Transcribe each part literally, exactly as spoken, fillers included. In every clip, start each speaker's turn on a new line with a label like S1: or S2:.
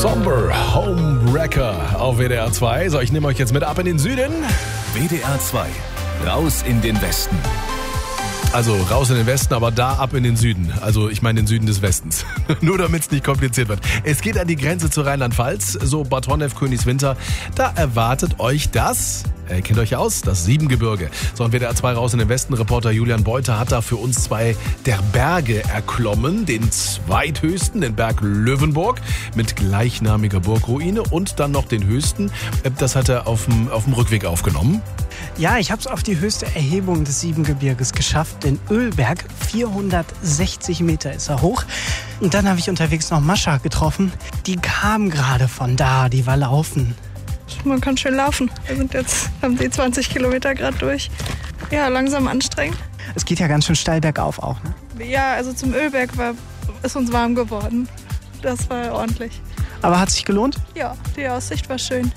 S1: Somber Homewrecker auf W D R zwei. So, ich nehme euch jetzt mit ab in den Süden.
S2: W D R zwei, raus in den Westen.
S1: Also raus in den Westen, aber da ab in den Süden. Also ich meine den Süden des Westens. Nur damit es nicht kompliziert wird. Es geht an die Grenze zu Rheinland-Pfalz, so Bad Honnef, Königswinter. Da erwartet euch das, ihr kennt euch ja aus, das Siebengebirge. So, und W D R zwei raus in den Westen. Reporter Julian Beuter hat da für uns zwei der Berge erklommen. Den zweithöchsten, den Berg Löwenburg mit gleichnamiger Burgruine und dann noch den höchsten. Das hat er auf dem, auf dem Rückweg aufgenommen.
S3: Ja, ich habe es auf die höchste Erhebung des Siebengebirges geschafft, den Ölberg. vierhundertsechzig Meter ist er hoch. Und dann habe ich unterwegs noch Mascha getroffen. Die kam gerade von da, die war laufen.
S4: Man kann schön laufen. Wir sind jetzt, haben die zwanzig Kilometer gerade durch. Ja, langsam anstrengend.
S3: Es geht ja ganz schön steil bergauf auch, ne?
S4: Ja, also zum Ölberg war, ist uns warm geworden. Das war ordentlich.
S3: Aber hat sich gelohnt?
S4: Ja, die Aussicht war schön.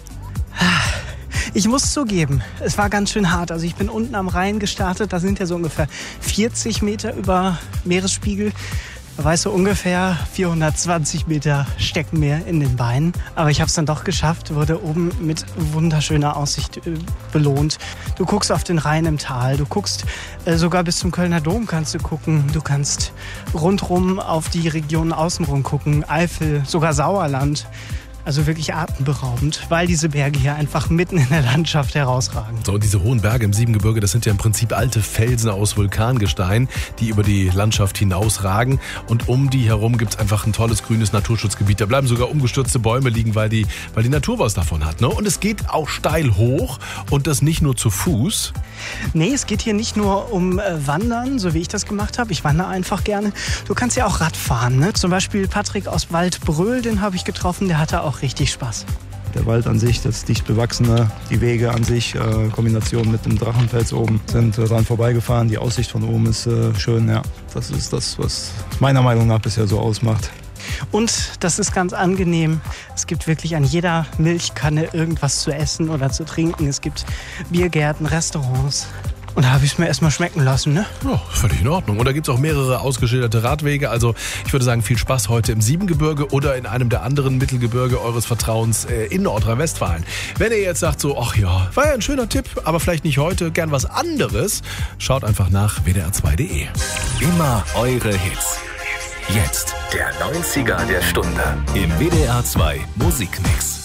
S3: Ich muss zugeben, es war ganz schön hart. Also ich bin unten am Rhein gestartet, da sind ja so ungefähr vierzig Meter über Meeresspiegel. Da weißt du, ungefähr vierhundertzwanzig Meter stecken mir in den Beinen. Aber ich habe es dann doch geschafft, wurde oben mit wunderschöner Aussicht äh, belohnt. Du guckst auf den Rhein im Tal, du guckst äh, sogar bis zum Kölner Dom kannst du gucken. Du kannst rundrum auf die Regionen außenrum gucken, Eifel, sogar Sauerland. Also wirklich atemberaubend, weil diese Berge hier einfach mitten in der Landschaft herausragen.
S1: So, und diese hohen Berge im Siebengebirge, das sind ja im Prinzip alte Felsen aus Vulkangestein, die über die Landschaft hinausragen. Und um die herum gibt's einfach ein tolles grünes Naturschutzgebiet. Da bleiben sogar umgestürzte Bäume liegen, weil die, weil die Natur was davon hat. Ne? Und es geht auch steil hoch und das nicht nur zu Fuß.
S3: Nee, es geht hier nicht nur um äh, Wandern, so wie ich das gemacht habe. Ich wandere einfach gerne. Du kannst ja auch Rad fahren. Ne? Zum Beispiel Patrick aus Waldbröl, den habe ich getroffen, der hatte auch richtig Spaß.
S5: Der Wald an sich, das dicht bewachsene, die Wege an sich, äh, Kombination mit dem Drachenfels oben, sind äh, dran vorbeigefahren. Die Aussicht von oben ist äh, schön, ja. Das ist das, was meiner Meinung nach bisher so ausmacht.
S3: Und das ist ganz angenehm. Es gibt wirklich an jeder Milchkanne irgendwas zu essen oder zu trinken. Es gibt Biergärten, Restaurants. Und da habe ich es mir erstmal schmecken lassen, ne?
S1: Ja, völlig in Ordnung. Und da gibt es auch mehrere ausgeschilderte Radwege. Also ich würde sagen, viel Spaß heute im Siebengebirge oder in einem der anderen Mittelgebirge eures Vertrauens äh, in Nordrhein-Westfalen. Wenn ihr jetzt sagt so, ach ja, war ja ein schöner Tipp, aber vielleicht nicht heute, gern was anderes, schaut einfach nach w d r zwei punkt d e.
S2: Immer eure Hits. Jetzt der neunziger der Stunde im W D R zwei Musikmix.